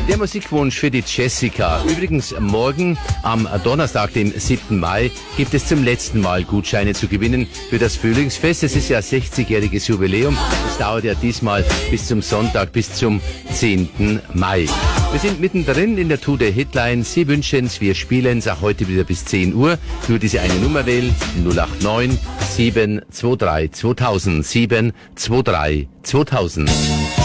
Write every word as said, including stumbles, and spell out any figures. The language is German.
Der Musikwunsch für die Jessica. Übrigens, morgen am Donnerstag, dem siebten Mai, gibt es zum letzten Mal Gutscheine zu gewinnen für das Frühlingsfest. Es ist ja sechzigjähriges Jubiläum. Es dauert ja diesmal bis zum Sonntag, bis zum zehnten Mai. Wir sind mittendrin in der Today-Hitline. Sie wünschen es, wir spielen es auch heute wieder bis zehn Uhr. Nur diese eine Nummer wählen, null acht neun sieben zwei drei zweitausend, sieben zwei drei zweitausend.